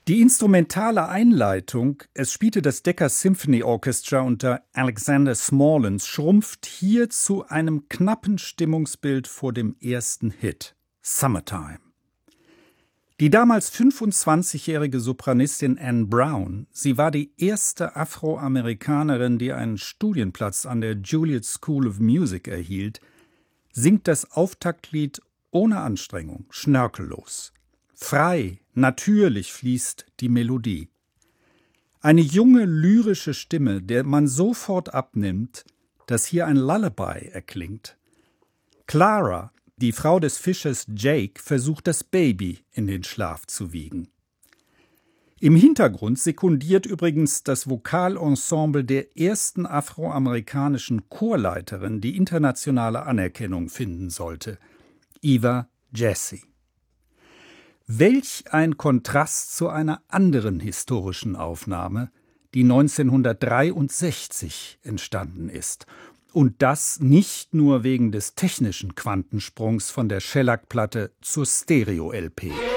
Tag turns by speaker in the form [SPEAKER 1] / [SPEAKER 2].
[SPEAKER 1] Die instrumentale Einleitung, es spielte das Decca Symphony Orchestra unter Alexander Smallens, schrumpft hier zu einem knappen Stimmungsbild vor dem ersten Hit, Summertime. Die damals 25-jährige Sopranistin Anne Brown, sie war die erste Afroamerikanerin, die einen Studienplatz an der Juilliard School of Music erhielt, singt das Auftaktlied ohne Anstrengung, schnörkellos. Frei, natürlich fließt die Melodie. Eine junge, lyrische Stimme, der man sofort abnimmt, dass hier ein Lullaby erklingt. Clara, die Frau des Fischers Jake, versucht das Baby in den Schlaf zu wiegen. Im Hintergrund sekundiert übrigens das Vokalensemble der ersten afroamerikanischen Chorleiterin, die internationale Anerkennung finden sollte, Eva Jessy. Welch ein Kontrast zu einer anderen historischen Aufnahme, die 1963 entstanden ist. Und das nicht nur wegen des technischen Quantensprungs von der Shellac-Platte zur Stereo-LP.